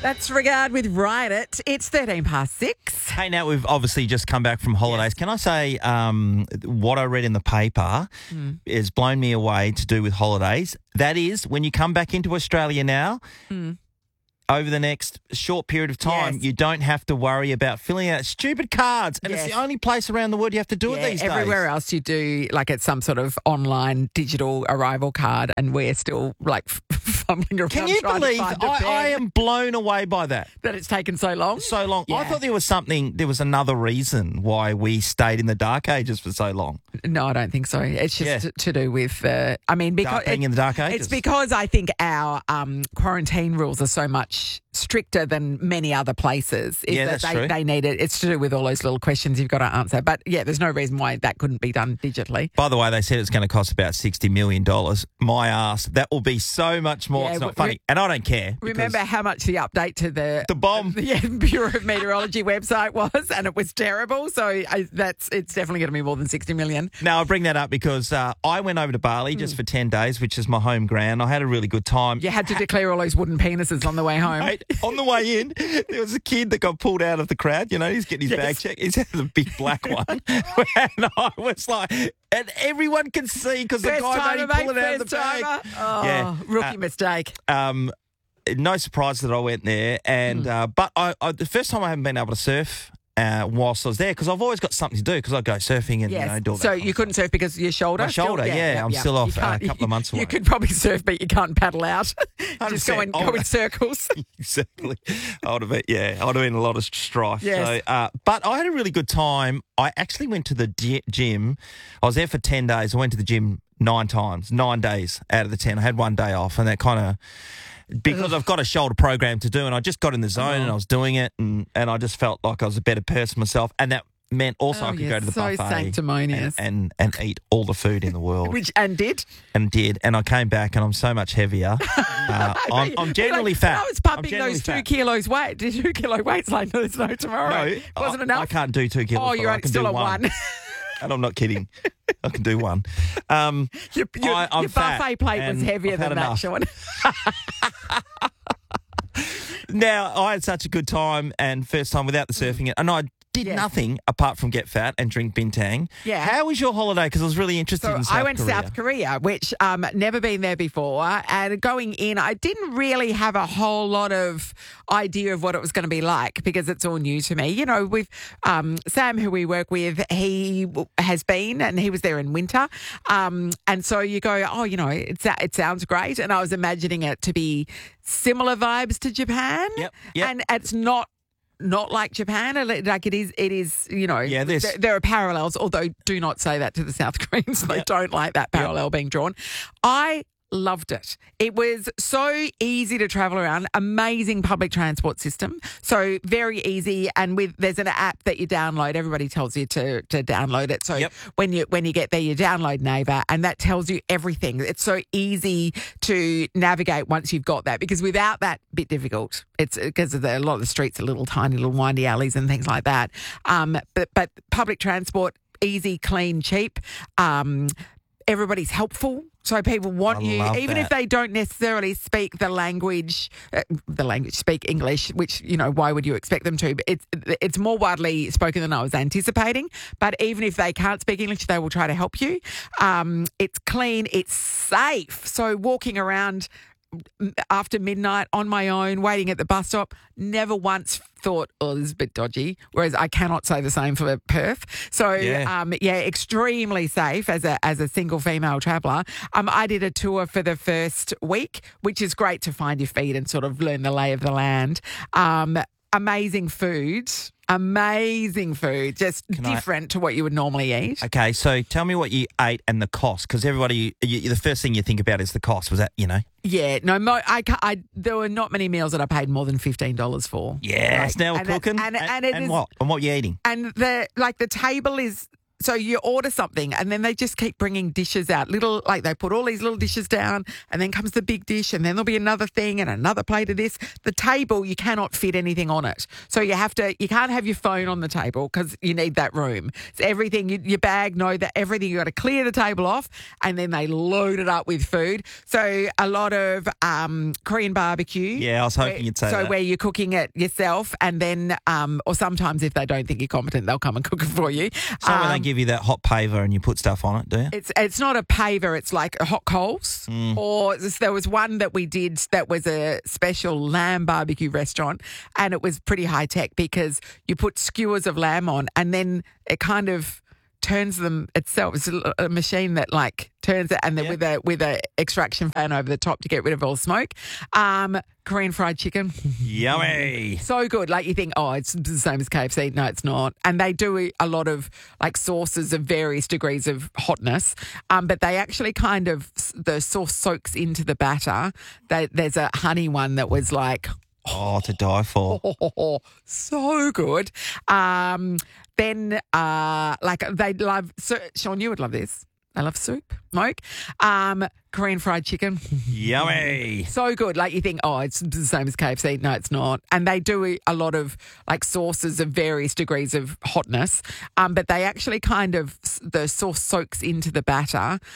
That's Regard with Ride It. It's 6:13. Hey, now we've obviously just come back from holidays. Can I say what I read in the paper has blown me away to do with holidays? That is, when you come back into Australia now, over the next short period of time, you don't have to worry about filling out stupid cards. And it's the only place around the world you have to do it these days. Everywhere else you do, like it's some sort of online digital arrival card, and we're still like fumbling around. Can you trying believe to find a pen. I am blown away by that. That it's taken so long? So long. Yeah. I thought there was another reason why we stayed in the dark ages for so long. No, I don't think so. It's just to do with, because being in the dark ages. It's because I think our quarantine rules are so much stricter than many other places. That's true. They need it. It's to do with all those little questions you've got to answer. But yeah, there's no reason why that couldn't be done digitally. By the way, they said it's going to cost about $60 million. My ass, that will be so much more. It's not funny. And I don't care. Remember how much the update to the bomb. The Bureau of Meteorology website was, and it was terrible. So it's definitely going to be more than 60 million. Now, I bring that up because I went over to Bali just for 10 days, which is my home ground. I had a really good time. You had to declare all those wooden penises on the way home. Mate, on the way in, there was a kid that got pulled out of the crowd. You know, he's getting his bag checked. He's had the big black one. And I was like, and everyone can see because the guy made him pull it out of the bag. Oh, rookie mistake. No surprise that I went there. And but I the first time I haven't been able to surf whilst I was there because I've always got something to do because I go surfing and do all that. So you couldn't surf because of your shoulder? My shoulder, I'm still off a couple of months away. You could probably surf, but you can't paddle out. Just go in circles. Exactly. I would have been in a lot of strife. Yes. So, but I had a really good time. I actually went to the gym. I was there for 10 days. I went to the gym 9 times, 9 days out of the 10. I had one day off, and that kind of... Because I've got a shoulder program to do, and I just got in the zone and I was doing it, and I just felt like I was a better person myself, and that meant also I could go to the buffet sanctimonious. And eat all the food in the world. And did, and I came back and I'm so much heavier. I'm generally fat. I was pumping those 2 kilos weight. 2 kilo weights like there's no tomorrow. No, wasn't enough. I can't do 2 kilos. Oh, you're still at 1. And I'm not kidding. I can do 1. Your buffet plate was heavier than that, Sean. Now, I had such a good time and first time without the surfing. And I did nothing apart from get fat and drink bintang. Yeah. How was your holiday? Because I was really interested in South Korea. I went to South Korea, which never been there before. And going in, I didn't really have a whole lot of idea of what it was going to be like because it's all new to me. You know, with Sam, who we work with, he has been and he was there in winter. And so you go, it sounds great. And I was imagining it to be similar vibes to Japan. Yep. And it's not like Japan, like it is, there are parallels, although do not say that to the South Koreans. They don't like that parallel being drawn. I loved it. It was so easy to travel around, amazing public transport system, so very easy. And there's an app that you download. Everybody tells you to download it. So when you get there, you download Naver, and that tells you everything. It's so easy to navigate once you've got that, because without that, a bit difficult. It's because a lot of the streets are little tiny little windy alleys and things like that. But public transport, easy, clean, cheap. Everybody's helpful. So people want you, even if they don't necessarily speak the language, speak English, which, why would you expect them to? But it's more widely spoken than I was anticipating. But even if they can't speak English, they will try to help you. It's clean. It's safe. So walking around after midnight on my own, waiting at the bus stop, never once thought, this is a bit dodgy, whereas I cannot say the same for Perth. So, extremely safe as a single female traveller. I did a tour for the first week, which is great to find your feet and sort of learn the lay of the land. Amazing food, just different to what you would normally eat. Okay, so tell me what you ate and the cost, because everybody, the first thing you think about is the cost. Was that, Yeah, no, there were not many meals that I paid more than $15 for. Yes, now we're cooking. And what? And what are you eating? And the table is So you order something and then they just keep bringing dishes out. Like they put all these little dishes down and then comes the big dish and then there'll be another thing and another plate of this. The table, you cannot fit anything on it. So you can't have your phone on the table because you need that room. It's everything, your bag, everything, you got to clear the table off and then they load it up with food. So a lot of Korean barbecue. Yeah, I was hoping you'd say that. So where you're cooking it yourself and then, or sometimes if they don't think you're competent, they'll come and cook it for you. So when they give you that hot paver and you put stuff on it, do you? It's not a paver, it's like hot coals. Or there was one that we did that was a special lamb barbecue restaurant and it was pretty high tech because you put skewers of lamb on and then it kind of turns them itself. It's a machine that like turns it and then with a extraction fan over the top to get rid of all smoke. Korean fried chicken. Yummy. So good. Like you think, oh, it's the same as KFC. No, it's not. And they do a lot of like sauces of various degrees of hotness. But they actually kind of, the sauce soaks into the batter. There's a honey one that was like, oh, to die for. So good. Then, like they love, Sean, you would love this. They love soup, smoke. Korean fried chicken. Yummy. So good. Like you think, oh, it's the same as KFC. No, it's not. And they do a lot of like sauces of various degrees of hotness. But they actually kind of, the sauce soaks into the batter.